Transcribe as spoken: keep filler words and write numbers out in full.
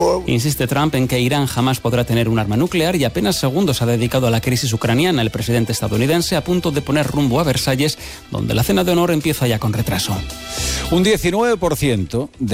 Insiste Trump en que Irán jamás podrá tener un arma nuclear y apenas segundos ha dedicado a la crisis ucraniana. El presidente estadounidense a punto de poner rumbo a Versalles, donde la cena de honor empieza ya con retraso. Un diecinueve por ciento de